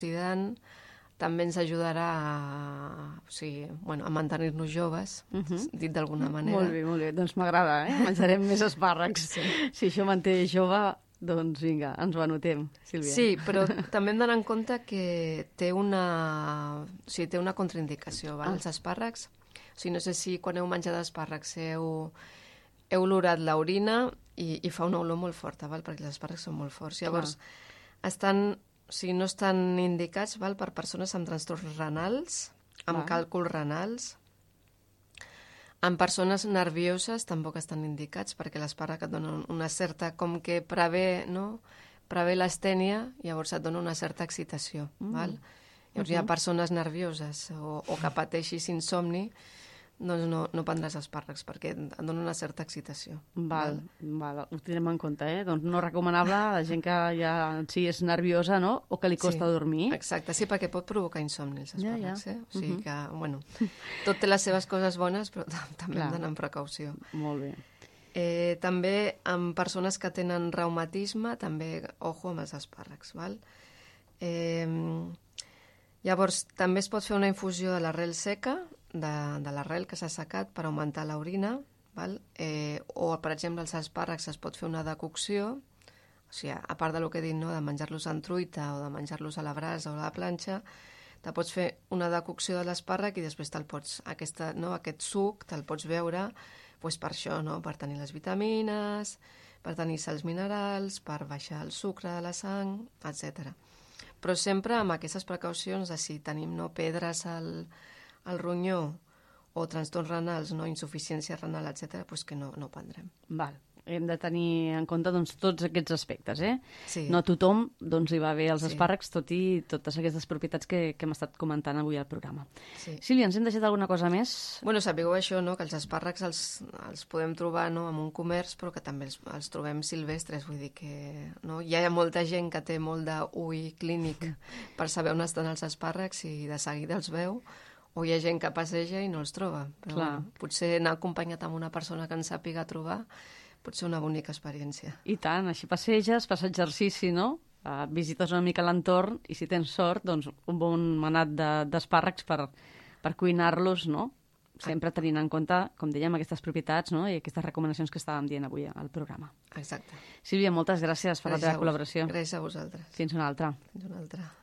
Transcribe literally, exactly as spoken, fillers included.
antioxidant, també ens ajudarà a, o sigui, bueno, a mantenir-nos joves, uh -huh. dit d'alguna manera. Molt bé, molt bé. Doncs m'agrada, eh? Menjarem més espàrrecs. Sí. Si això manté jove, doncs vinga, ens ho anotem, Sílvia. Sí, però també hem d'anar en compte que té una, o sigui, té una contraindicació, val? Ah. Els espàrrecs. O sigui, no sé si quan heu menjat espàrrecs heu, heu olorat l'orina i, i fa una olor molt forta, val? Perquè els espàrrecs són molt forts. Llavors, Clar. estan... O sigui, no estan indicats, val, per persones amb trastorns renals, amb val. càlculs renals. En persones nervioses tampoc estan indicats, perquè l'espàrrec et dona una certa, com que prevé, no? prevé l'astènia, llavors et dona una certa excitació. Mm. Val? Llavors uh -huh. hi ha persones nervioses o, o que pateixis insomni, doncs no, no prendràs espàrrecs, perquè et dona una certa excitació. Val, val, val. Ho tindrem en compte, eh? Doncs no recomanable a la gent que ja sí és nerviosa, no? O que li costa sí, dormir. Exacte, sí, perquè pot provocar insomni, els espàrrecs, ja, ja. eh? O sigui uh -huh. que, bueno, tot té les seves coses bones, però també Clar. hem d'anar amb precaució. Molt bé. Eh, també amb persones que tenen reumatisme, també, ojo amb els espàrrecs, val? Eh, llavors, també es pot fer una infusió de l'arrel seca, de, de l'arrel que s'ha assecat per augmentar l'orina, val? Eh, o, per exemple, els espàrrecs es pot fer una decocció, o sigui, a part del que he dit, no? De menjar-los en truita o de menjar-los a la brasa o a la planxa, te pots fer una decocció de l'espàrrec i després te'l pots, aquesta, no? aquest suc te'l pots beure pues, per això, no? Per tenir les vitamines, per tenir sals minerals, per baixar el sucre de la sang, etcètera. Però sempre amb aquestes precaucions de si tenim no, pedres al, al ronyó o trastorns renals, no, insuficiència renal, etcètera, doncs que no, no ho prendrem. Val. Hem de tenir en compte doncs, tots aquests aspectes, eh? Sí. No a tothom doncs, li va bé els sí. espàrrecs, tot i totes aquestes propietats que, que hem estat comentant avui al programa. Sí. Sílvia, ens hem deixat alguna cosa més? Bueno, sapigueu això, no?, que els espàrrecs els, els podem trobar no, en un comerç, però que també els, els trobem silvestres, vull dir que no? Hi ha molta gent que té molt d'ull clínic per saber on estan els espàrrecs i de seguida els veu, o hi ha gent que passeja i no els troba. Però bueno, potser anar acompanyat amb una persona que en sàpiga trobar pot ser una bonica experiència. I tant, així passeges, fas exercici, no? Uh, visites una mica l'entorn i si tens sort, doncs un bon manat d'espàrrecs de, per, per cuinar-los, no? Sempre tenint en compte, com dèiem, aquestes propietats, no? I aquestes recomanacions que estàvem dient avui al programa. Exacte. Sílvia, moltes gràcies per gràcies la teva col·laboració. Gràcies a vosaltres. Fins una altra. Fins una altra.